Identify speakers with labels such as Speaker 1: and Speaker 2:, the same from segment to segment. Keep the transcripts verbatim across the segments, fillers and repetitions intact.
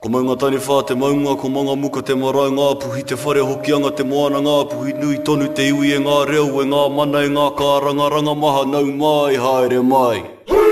Speaker 1: Ko maunga tani whā te maunga, ko manga muka te marae ngā puhi, te whare hokianga te moana ngā puhi, nui tonu te iwi e ngā reo, e ngā mana e ngā kāranga, ranga maha nau mai, haere mai.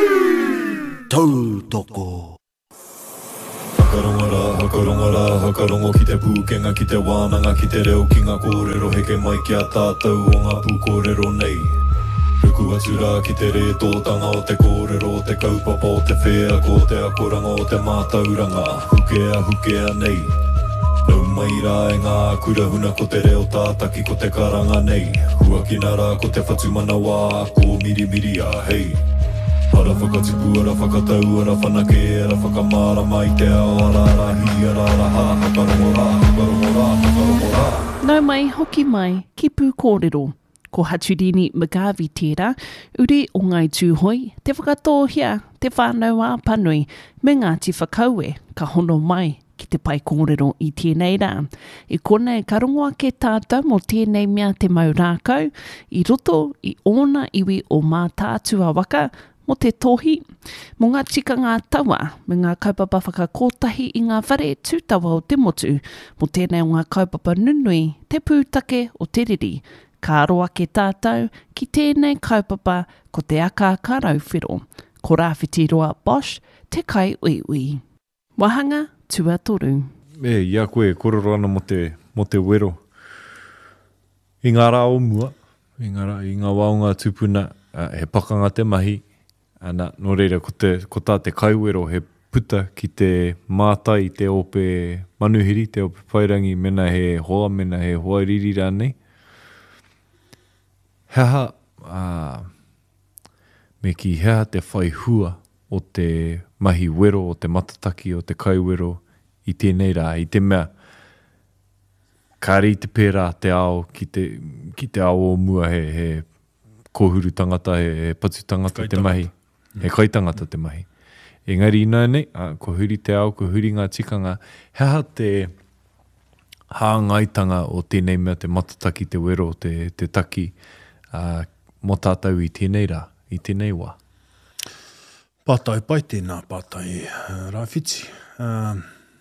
Speaker 1: Tautoko.
Speaker 2: Hakaronga, hakaronga, hakarongo ki te pūkenga, ki te wānanga, ki te reo, ki ngā kōrero, heke mai ki a tātou o ngā pūkōrero nei. Ruku atura ki te re tōtanga o te kōrero, o te kaupapa o te whea, ko te akoranga o te mātauranga, hukea hukea nei. Nau mai rā e ngā kurahuna ko te reo tātaki ko te karanga nei. Huakina rā ko te whatumana wā, ko miri miri a hei. Ara whakatipu, ara whakatau, ara whanake, ara whakamara mai te ao, ara rahi, ara raha, hakarongo rā, hakarongo rā, hakarongo rā.
Speaker 3: Nau mai hoki mai ki pū kōrero. Ko Haturini Magavi tērā, uri o ngai tūhoi, te whakatōhia, te whānau āpanui, me Ngāti Whakaue, ka hono mai ki te pai kōrero i tēnei rā. I kona e karongoa ke tātou mo tēnei mea te mau rākau, i roto i ōna iwi o mā tātua waka, mo te tohi, mo ngā tikanga taua, me ngā kaupapa whakakotahi i ngā whare tūtawa o te motu, mo tēnei o ngā kaupapa nunui, te pūtake o te riri, ka aroa ke tātou ki tēnei kaupapa ko te aka karauwhiro. Ko rāwhiti roa Bosch, te kai ui ui. Wahanga tua toru.
Speaker 2: E, ia koe, kororo ana mo te, mo te wero. I ngā rā o mua, i ngā, rā, i ngā waunga tupuna, uh, he pakanga te mahi, ana, no reira, ko, te, ko tā te kaiwero, he puta ki te mātai, te ope manuhiri, te ope whairangi, mena he hoa, mena he hoa riri rānei. Heha, uh, me ki heha te whai hua o te mahi wero, o te matataki, o te kaiwero i tēnei rā, i te mea. Kāri te pērā te ao ki te, ki te ao o mua he, he kohuru tangata, he, he patu tangata te mahi, he kaitangata te mahi. Engari ina nei, uh, ko huri te ao, ko huri ngā tikanga, heha te hāngaitanga o tēnei mea, te matataki, te wero, te, te taki, Uh, mo tātou i tēnei rā, i tēnei wā.
Speaker 4: Pātai pai tēnā, pātai uh, rāwhiti. Uh,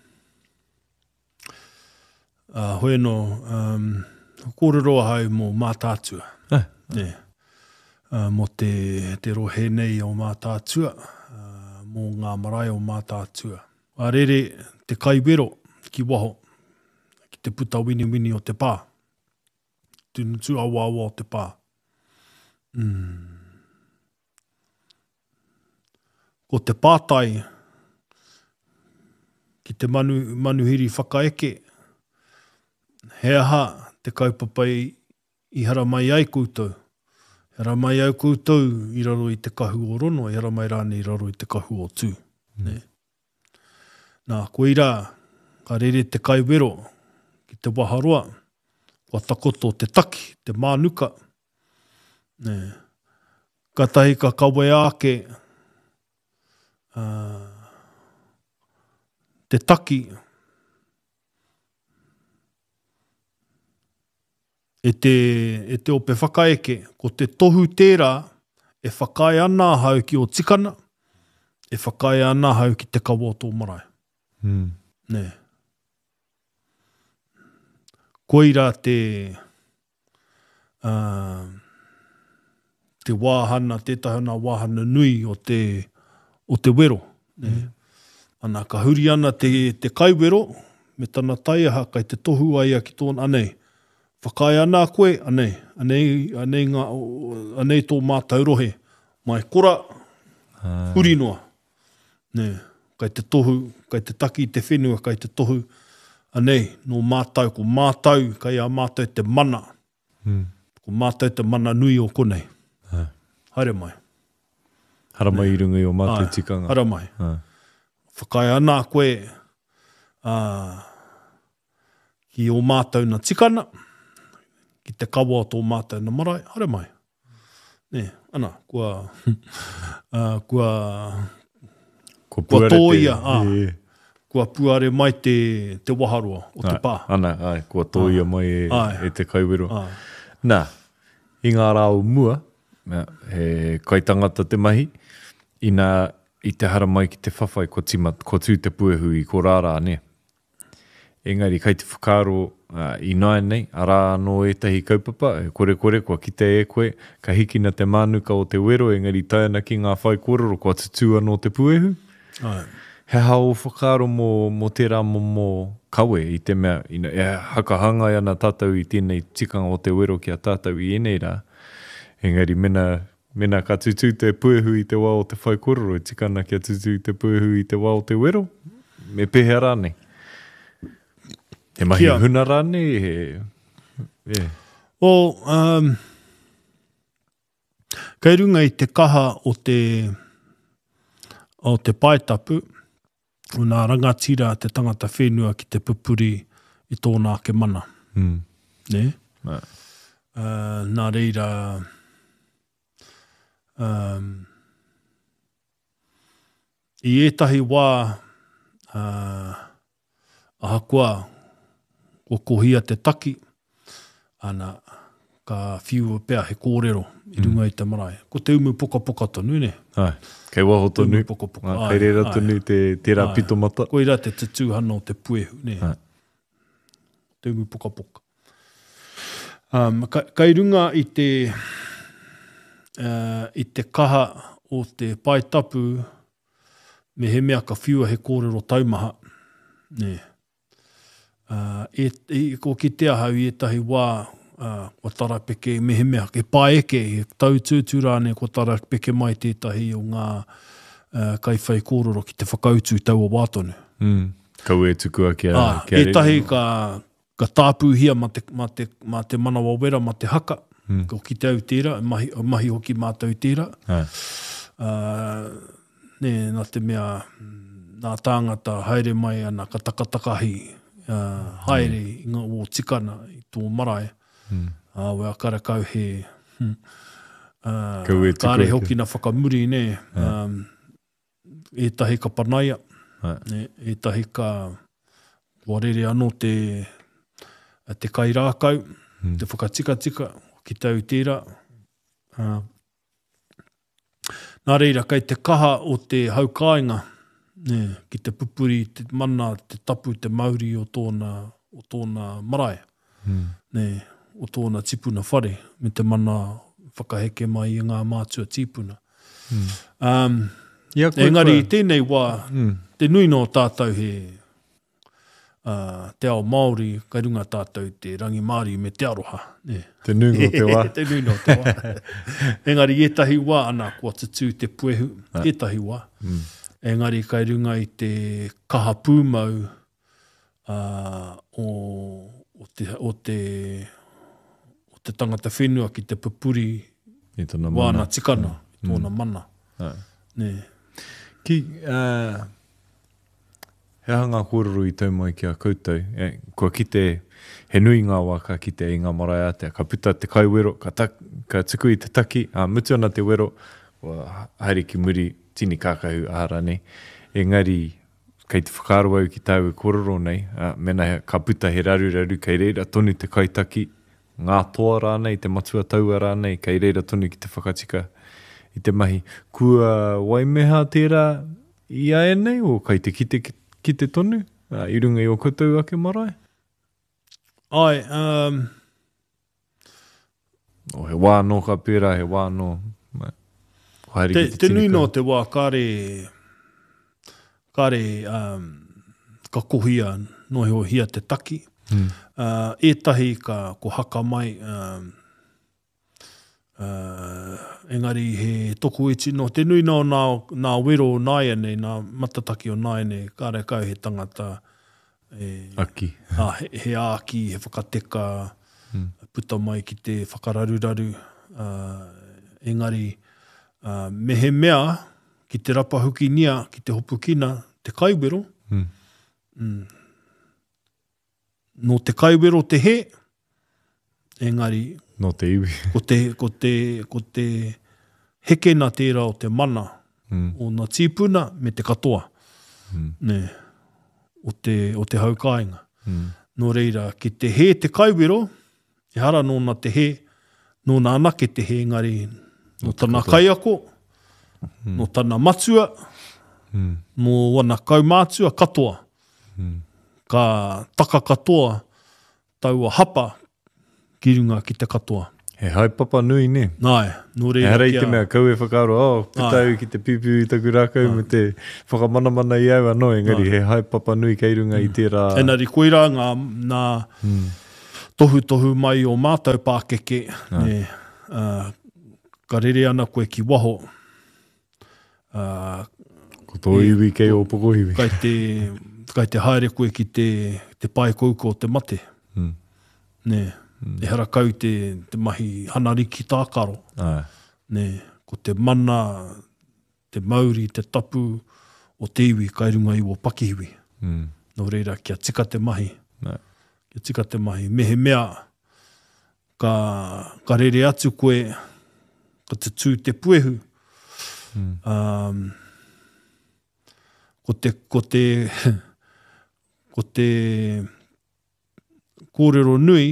Speaker 4: uh, hoi no, um, kōrero hau mō mātātua.
Speaker 2: Eh,
Speaker 4: yeah. uh, mo te, te rohe nei o mātātua, uh, mō ngā marae o mātātua. Arere te kaiwero ki waho, ki te puta wini wini o te pā. Tunu tu awa awa o te pā. Mm. Ko te pātai, ki te manu, manuhiri whakaeke, he aha te kaupapa i, i hara mai ai koutou. Hara mai ai koutou i raro i te kahu o rono, i hara mai rāne i raro i te kahu o tū. Mm. Ne? Nā, ko ira, ka rere te kaiwero ki te waharoa, kua takoto te taki, te mānuka. Ne. Ka tahi ka kawe ake uh, te taki e te, e te ope whakaeke, ko te tohu tērā e whakai ana hau ki o tikana, e whakai ana hau ki te kawa o tō marae.
Speaker 2: Mm.
Speaker 4: Ne. Koira te uh, te wāhana, tētahana wāhana nui o te, o te wero. Ne? Mm. Ana ka huri ana te, te kaiwero, me tana taiaha kai te tohu aia ki tōna anei. Whakai ana koe, anei, anei, anei, ngā, anei tō mātaurohe. Mai kora, ah. huri noa. Ne? Kai te tohu, kai te taki te whenua, kai te tohu, anei, no mātau, ko mātau, kai a mātau te mana.
Speaker 2: Hmm.
Speaker 4: Ko mātau te mana nui o konei.
Speaker 2: Ha.
Speaker 4: Haere mai.
Speaker 2: Hara mai i runga i o mātau Ai, tikanga.
Speaker 4: Hara mai.
Speaker 2: Ha.
Speaker 4: Whakai ana koe uh, ki o mātau na tikana, ki te kawa o tō mātau na marae. Haere mai. Ne, ana, kua, uh, kua,
Speaker 2: kua,
Speaker 4: kua tōia.
Speaker 2: Te,
Speaker 4: ah. Kua puare mai te, te waharoa o te
Speaker 2: ai,
Speaker 4: pā.
Speaker 2: Ana, ai, kua tōia mai e, e te kaiwero.
Speaker 4: Ai.
Speaker 2: Nā, i ngā rāo mua, he kaitangata te mahi, ina i te hara mai ki te whawhai ko tima, ko tū te puehui, ko rāra ne. Engari, kei te whakaro uh, i nai nei, ara no etahi kaupapa, e kore kore, kua ki te e koe, ka hikina te manuka o te wero, engari taina ki ngā whai kororo, kua tutua no te puehu.
Speaker 4: Ai.
Speaker 2: He hao whakaro mō, mō te rā mō mō kawe i te mea, ina, e hakahangai ana tātou i tēnei tikanga o te wero ki a tātou i enei rā. Engari, mena, mena ka tutu te puehu i te wā o te whai kororo, e tikana kia tutu te puehu i te wā o te wero, me pehe rānei. He mahi Kia. Huna rānei, he... Yeah.
Speaker 4: O, um, kei runga i te kaha o te, o te paitapu, o nā rangatira te tangata whenua ki te pupuri i tōna ke mana.
Speaker 2: Mm.
Speaker 4: Ne?
Speaker 2: Right.
Speaker 4: Uh, nā reira, um, i ētahi wā, uh, ahakoa, ko kohia te taki, ana ka whiua pēr he kōrero i runga mm. i te marae. Ko te umu poka poka tonu, ne?
Speaker 2: Ai, kei waho tonu,
Speaker 4: poka poka.
Speaker 2: ai, kei reira tonu te, te rā pito mata.
Speaker 4: Ko ira te tūhana o te puehu, ne?
Speaker 2: Ai.
Speaker 4: Te umu poka poka. Um, ka, kei runga i te, uh, i te kaha o te paitapu, me he mea ka whiua he kōrero taumaha, ne? Uh, e, e, ko ki te ahau i etahi wā uh, ko tarapeke me he mea, ke paeke, he tau tūtūrāne ko tarapeke mai tētahi o ngā uh, kaiwhai kōroro ki te whakautu tau o wātonu.
Speaker 2: Mm. Kau e tukua kia,
Speaker 4: ah,
Speaker 2: kia
Speaker 4: etahi ka, ka tāpūhia ma te, ma te, ma te manawa wera, ma te haka, mm. ko ki te au tērā, mahi, mahi hoki mātou tērā. Uh, ne, nā te mea, nā tāngata haere mai ana ka takatakahi, Uh, haere mm. i ngā o tikana i tō marae. Mm. Uh, wea kare kau he hmm, uh, kāre hoki na whakamuri, ne? Yeah. Um, etahi ka panaia, yeah. ne? Etahi ka warere anō te, te kairākau, mm. te whakatika tika, ki tau tērā. Uh, nā reira, kei te kaha o te haukāinga, ne, ki te pupuri, te mana, te tapu, te mauri o tōna, o tōna marae. Mm. Ne, o tōna tipuna whare, me te mana whakaheke mai i ngā mātua tipuna. Mm. Um, yeah, engari, koe. Tēnei wā, mm. te nui no tātou he uh, te ao Māori, kai runga tātou te rangi Māori me te aroha. Ne.
Speaker 2: Te nui no te wā.
Speaker 4: te nui no te wā. Engari, etahi wā ana, kua tutu te puehu, ah. etahi wā. Mm. Engari, kai runga i te kaha pūmau uh, o, o, te, o, te, o te tangata whenua ki te pupuri wāna tikana, mm. tōna mana. Ah. Ne.
Speaker 2: Ki, uh, he hanga kōrero i tau mai ki a koutou, e, kua ki te, he nui ngā waka ki te inga marae atea, ka puta te kaiwero, ka, ta, ka tuku i te taki, uh, mutu ana te wero, wa haere ki muri, tini kākahu ahara nei. Engari, kei te whakaro au ki tau e kororo nei, uh, mena ka puta he raru raru, kei reira tonu te kaitaki, ngā toa rānei, te matua taua rānei, kei reira tonu ki te whakatika i te mahi. Kua waimeha tērā i ae nei, o kei te kite, kite tonu, uh, i runga i o koutou ake marae?
Speaker 4: Ai, um...
Speaker 2: o he wāno ka pērā, he wāno...
Speaker 4: Te, te, te nui no te wā, kāre, kāre um, ka kohia nohi o hia te taki. Mm. Uh, etahi ka ko haka mai, um, uh, engari he toku iti no. Te nui no nā, nā wero o nāia nei, nā matataki o nāia nei, kāre kau he tangata. E,
Speaker 2: aki.
Speaker 4: uh, he, he aki, he whakateka, mm. puta mai ki te whakararuraru. Uh, engari, Uh, me he mea, ki te rapahuki nia, ki te hopukina, te kaiwero. Mm. Mm. No te kaiwero te he, engari...
Speaker 2: No te iwi.
Speaker 4: ko, te, ko, te, ko te heke na tērā o te mana, mm. o na tīpuna me te katoa. Mm. Ne, o te, o te haukāinga. Mm. No reira, ki te he te kaiwero, e hara no na te he, no na anake te he, engari... No tana kaiako, mm. no tana matua,
Speaker 2: Mm.
Speaker 4: Mō wana kaumātua katoa.
Speaker 2: Mm.
Speaker 4: Ka taka katoa taua hapa ki runga ki te katoa.
Speaker 2: He haipapa nui ne.
Speaker 4: Nai, nō
Speaker 2: He
Speaker 4: reira
Speaker 2: harei
Speaker 4: kia...
Speaker 2: te mea kau e whakaaro, oh, pitau ki te pipiu i taku rākau me te whakamanamana i au anō, engari he haipapa nui kei runga i tērā.
Speaker 4: Engari koira ngā, ngā
Speaker 2: Mm.
Speaker 4: tohu tohu mai o mātou pākeke, ne, uh, ka rere ana koe ki waho. Uh,
Speaker 2: Ko tō iwi kei o poko iwi.
Speaker 4: kai te, kai te haere koe ki te, te pai kouko o te mate.
Speaker 2: Mm.
Speaker 4: Ne, mm. e hara kau te, te mahi hanariki tākaro.
Speaker 2: Ai.
Speaker 4: Ne, ko te mana, te mauri, te tapu o te iwi, kai runga i o pakihiwi.
Speaker 2: Mm.
Speaker 4: Nō reira, kia tika te mahi.
Speaker 2: Ai.
Speaker 4: Kia tika te mahi. Me he mea, ka, ka rere atu koe, ka te tū te puehu.
Speaker 2: Mm.
Speaker 4: Um, ko te, ko te, ko te kōrero nui,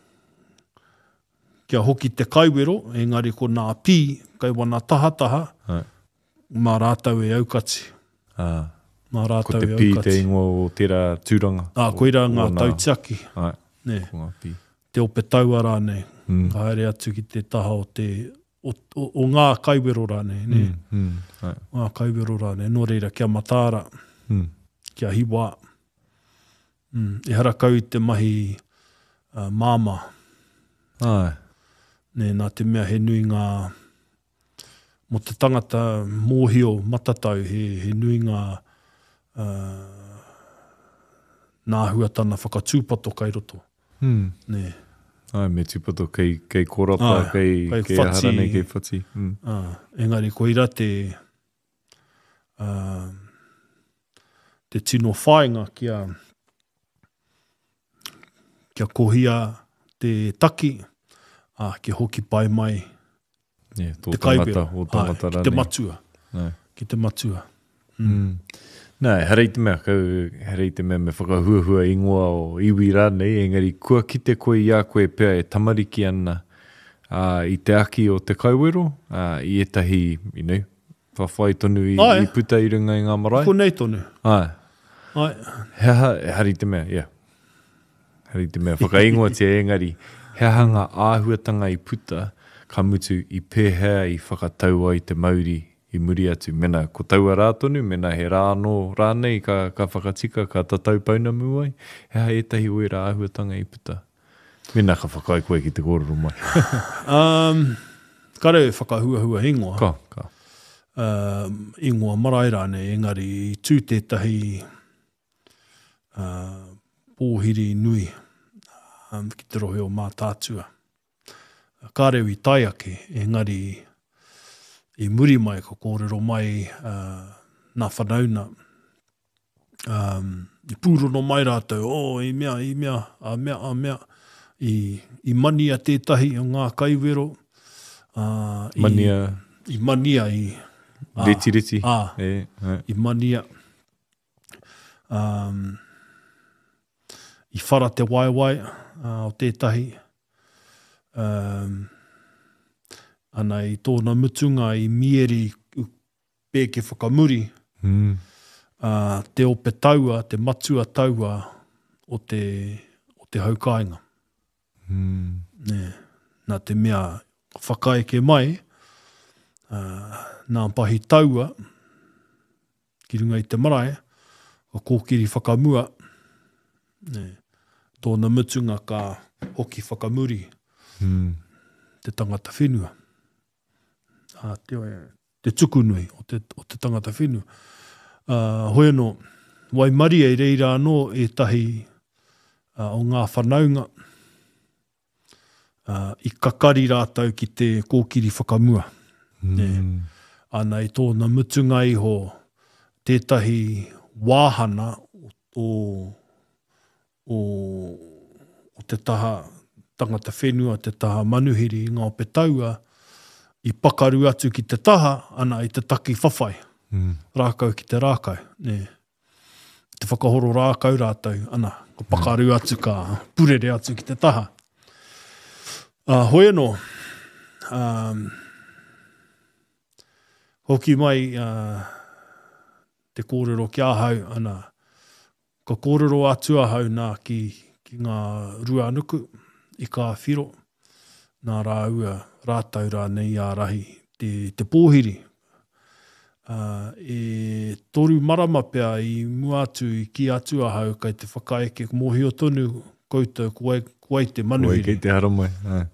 Speaker 4: kia hoki te kaiwero, engari ko nā pī, kai wana taha taha,
Speaker 2: Ai.
Speaker 4: mā rātau e aukati.
Speaker 2: Ah.
Speaker 4: Mā
Speaker 2: Ko
Speaker 4: rātau
Speaker 2: te
Speaker 4: e
Speaker 2: pī
Speaker 4: aukati.
Speaker 2: te ingoa o tērā tūranga.
Speaker 4: Ā, koira ngā
Speaker 2: O nā-
Speaker 4: tautiaki.
Speaker 2: Ai.
Speaker 4: Ne,
Speaker 2: Ko ngā pī.
Speaker 4: te ope taua rānei.
Speaker 2: Mm.
Speaker 4: Ka haere atu ki te taha o te, o, o, o ngā kaiwero rānei. Ne,
Speaker 2: Mm. Mm. Ai.
Speaker 4: ngā kaiwero rānei. Nō reira, kia matāra,
Speaker 2: Mm.
Speaker 4: kia hiwa. Mm, e hara kau i te mahi uh, māma.
Speaker 2: Ai.
Speaker 4: Ne, nā te mea he nui ngā, mo te tangata mōhio matatau, he, he nui ngā uh, nā huatana whakatūpato kai roto.
Speaker 2: Mm.
Speaker 4: Ne,
Speaker 2: Ai, me tūpato kei, kei korapa,
Speaker 4: Ai,
Speaker 2: kei,
Speaker 4: kei
Speaker 2: kei
Speaker 4: whati.
Speaker 2: aharane, kei whati. Mm.
Speaker 4: uh, engari koira te uh, te tino whainga kia kia kohia te taki, uh, kia hoki pai mai
Speaker 2: Yeah, tō
Speaker 4: te
Speaker 2: tangata,
Speaker 4: kaiwera.
Speaker 2: o tangata
Speaker 4: Ai,
Speaker 2: rane.
Speaker 4: ki te matua.
Speaker 2: Ai.
Speaker 4: Ki te matua.
Speaker 2: Mm. Nā, herei te mea, kau, herei te mea me whakahuahua ingoa o iwi rānei, engari kua ki te koe i a koe pēr e tamariki ana uh, i te aki o te kauero, uh, i etahi, you know, whawhai tonu i,
Speaker 4: Ai.
Speaker 2: i puta i runga i ngā marae.
Speaker 4: Ko nei tonu.
Speaker 2: Ai,
Speaker 4: Ai,
Speaker 2: he ha, herei te mea, yeah. Herei te mea, whakaingoa te engari, he hanga āhuatanga i puta, ka mutu i pēhea i whakatau ai te mauri i muri atu. Mena, ko taua rātonu, mena he rāno rānei ka, ka whakatika, ka tatau paunamu ai, he ha etahi oe rā āhuatanga i puta. Mena ka whakai koe ki te kōrero mai.
Speaker 4: um, kare whakahuahua ingoa.
Speaker 2: Ka, ka.
Speaker 4: Um, ingoa marae rāne, engari i tū tētahi uh, pōhiri nui um, ki te rohe o mā tātua. Kāreu i tai ake, engari i muri mai ka kōrero mai uh, nā whanauna. Um, I pūrono mai rātou, oh, i mea, i mea, a mea, a mea, i, i mania tētahi o ngā kaiwero. Uh,
Speaker 2: Mania,
Speaker 4: I, i mania i... ah,
Speaker 2: reti reti.
Speaker 4: Ah,
Speaker 2: E, e.
Speaker 4: i mania. Um, I whara te waiwai uh, o tētahi. Um, ana i tōna mutunga i mieri pē ke whakamuri.
Speaker 2: Mm.
Speaker 4: Uh, te ope taua, te matua taua o te, o te haukainga.
Speaker 2: Mm.
Speaker 4: Ne, nā te mea whakaeke mai, uh, nā pahi taua, ki runga i te marae, o kōkiri whakamua, ne, tōna mutunga ka hoki whakamuri,
Speaker 2: Mm.
Speaker 4: te tangata whenua. Uh, te, te tukunui o te, o te tangata whenua. Uh, hoi anō, wai maria i reira anō e tahi uh, o ngā whanaunga uh, i kakari rātau ki te kōkiri whakamua.
Speaker 2: Mm.
Speaker 4: Ana i tōna mutunga iho tētahi wāhana o, o, o te taha tangata whenua, te taha manuhiri i ngā ope taua, i pakaru atu ki te taha, ana i te taki whawhai.
Speaker 2: Mm.
Speaker 4: Rākau ki te rākau. Ne. Te whakahoro rākau rātau, ana, ko pakaru atu ka purere atu ki te taha. Uh, hoi anō, um, hoki mai uh, te kōrero ki ahau ana. Ka kōrero atua hau nā ki, ki ngā rua anuku i ka whiro. Nā rā ua rātau rā nei ā rahi. Te, te pōhiri. Uh, e toru marama pia i mua atu i ki atua hau kai te whakaeke mōhio tonu koutou kuai, kuai te manuhiri.
Speaker 5: Kuai kei te haramai.